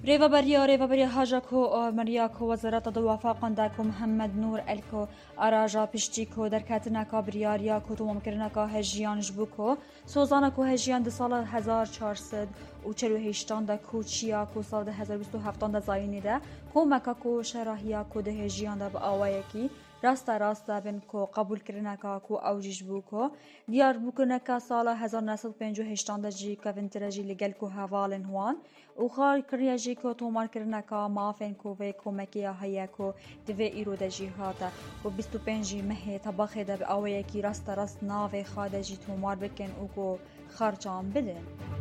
ریوبری هاجا کو آمریا کو وزارت دوافع قنده کو محمد نور الکو آراجا پشتی کو در کتنا کا بریاریا کو تو ممکنه کا هجیان جبو کو سوزانا کو هجیان د سال 1400 و 48 دا کوچیا کو سال 2027 دا زاینی ده کو مکا کو شراحیا کو د هجیان دا باوایکی راستا بن کو قبول کرنا کا کو اوجج بو کو دیار بو کنه کا سال 1958 دا جی کا ونترجی لگل کو حوالن هوان او خار کریاجی کو تو مار کرنا کا مافن کو و کومکیا هيا کو د و ایرو د جهات و 25 مه طبخه د اوایکی راست ناو خادجی تو مار بکن او کو خرچام بدن